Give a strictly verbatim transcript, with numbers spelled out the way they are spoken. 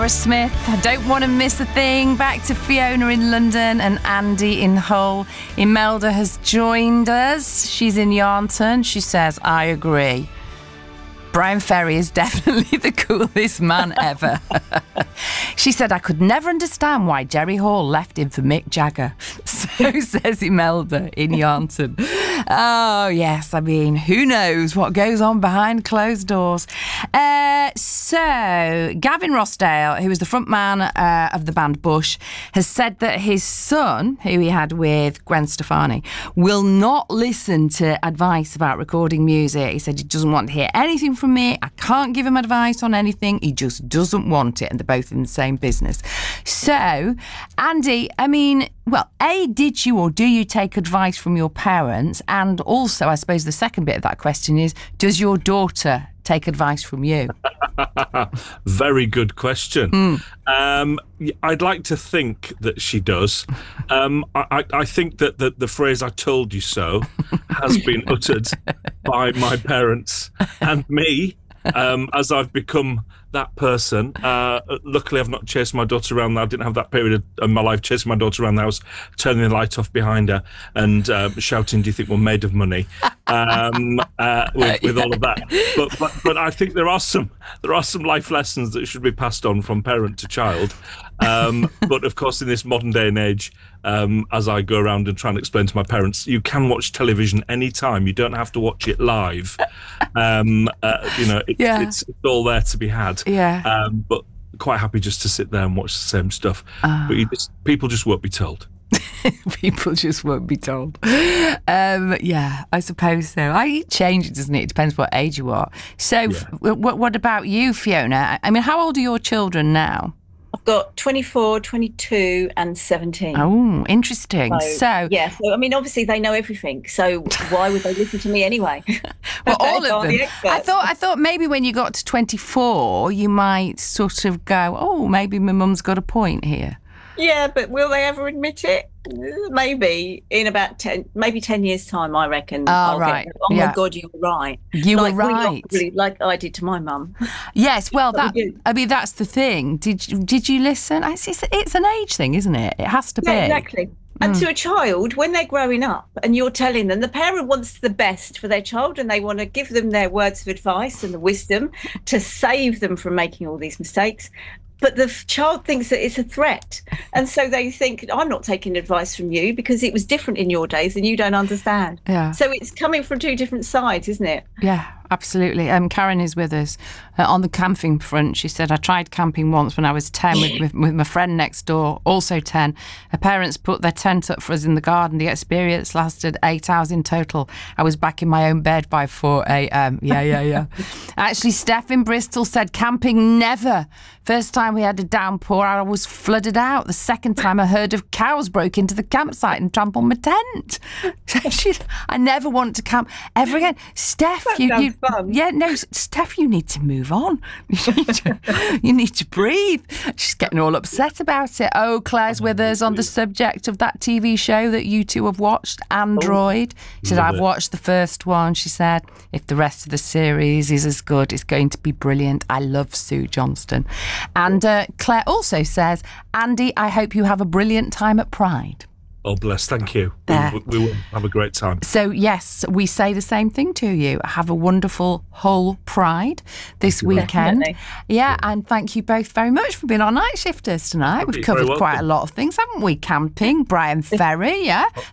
Aerosmith, I don't want to miss a thing. Back to Fiona in London and Andy in Hull. Imelda has joined us. She's in Yarnton. She says, I agree. Brian Ferry is definitely the coolest man ever. She said, I could never understand why Jerry Hall left him for Mick Jagger. So says Imelda in Yarnton. Oh, yes, I mean, who knows what goes on behind closed doors. Uh, so, Gavin Rossdale, who is the front man uh, of the band Bush, has said that his son, who he had with Gwen Stefani, will not listen to advice about recording music. He said he doesn't want to hear anything from me. I can't give him advice on anything. He just doesn't want it. And they're both in the same business. So, Andy, I mean, well, A, did you or do you take advice from your parents? And also, I suppose the second bit of that question is, does your daughter take advice from you? Very good question. Mm. Um, I'd like to think that she does. Um, I, I think that the, the phrase "I told you so" has been uttered by my parents and me um, as I've become that person. Uh, luckily, I've not chased my daughter around. I didn't have that period of, of my life chasing my daughter around the house, turning the light off behind her and uh, shouting, "Do you think we're made of money?" Um, uh, with, with all of that. But, but but I think there are some there are some life lessons that should be passed on from parent to child. Um, but of course, in this modern day and age, um, as I go around and try and explain to my parents, you can watch television anytime. You don't have to watch it live. Um, uh, you know, it, yeah. it's, it's all there to be had. Yeah. Um, but quite happy just to sit there and watch the same stuff. Uh. But you just, people just won't be told. People just won't be told. Um, yeah, I suppose so. I it changes, doesn't it? It depends what age you are. So, yeah. f- w- what about you, Fiona? I mean, how old are your children now? I've got twenty-four, twenty-two and seventeen. Oh, interesting. So, so yeah, so I mean, obviously they know everything. So why would they listen to me anyway? Well, all of them. The I thought I thought maybe when you got to twenty-four, you might sort of go, oh, maybe my mum's got a point here. Yeah, but will they ever admit it? Maybe in about ten, maybe ten years' time, I reckon. Oh, I'll right. Get, oh, yeah. my God, you were right. You like, were right. Really, like I did to my mum. Yes, well, that we I mean, that's the thing. Did you, did you listen? It's, it's, it's an age thing, isn't it? It has to yeah, be. Exactly. And mm. to a child, when they're growing up and you're telling them, the parent wants the best for their child and they want to give them their words of advice and the wisdom to save them from making all these mistakes. But the child thinks that it's a threat. And so they think, I'm not taking advice from you because it was different in your days and you don't understand. Yeah. So it's coming from two different sides, isn't it? Yeah, absolutely. Um, Karen is with us uh, on the camping front. She said, I tried camping once when I was ten with, with, with my friend next door, also ten. Her parents put their tent up for us in the garden. The experience lasted eight hours in total. I was back in my own bed by four a.m. Yeah, yeah, yeah. Actually, Steph in Bristol said, camping never. First time we had a downpour, I was flooded out. The second time, a herd of cows broke into the campsite and trampled my tent. she, I never want to camp ever again. Steph, that you, you fun. yeah, no, Steph, you need to move on. You need to, you need to breathe. She's getting all upset about it. Oh, Claire's with us on the subject of that T V show that you two have watched, Android. She said, I've watched the first one. She said, if the rest of the series is as good, it's going to be brilliant. I love Sue Johnston. And uh, Claire also says, Andy, I hope you have a brilliant time at Pride. Oh, bless. Thank you. There. We, we will have a great time. So, yes, we say the same thing to you. Have a wonderful whole Pride this weekend. Definitely. Yeah, and thank you both very much for being our night shifters tonight. We've You're covered very quite a welcome. lot of things, haven't we? Camping, Brian Ferry, yeah,